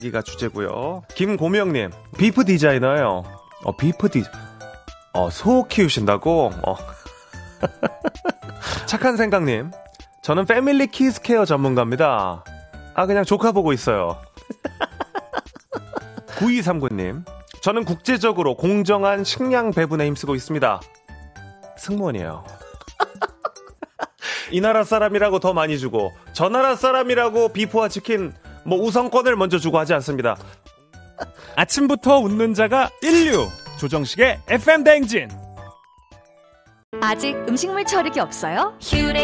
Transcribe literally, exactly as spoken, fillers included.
여기가 주제고요. 김고명님, 비프 디자이너요. 어, 비프 디, 어, 소 키우신다고? 어. 착한 생각님, 저는 패밀리 키즈케어 전문가입니다. 아, 그냥 조카 보고 있어요. 구이삼구님, 저는 국제적으로 공정한 식량 배분에 힘쓰고 있습니다. 승무원이에요. 이 나라 사람이라고 더 많이 주고 저 나라 사람이라고 비프와 치킨 뭐 우선권을 먼저 주고 하지 않습니다. 아침부터 웃는 자가 인류 조정식의 에프엠 대행진. 아직 음식물 처리기 없어요?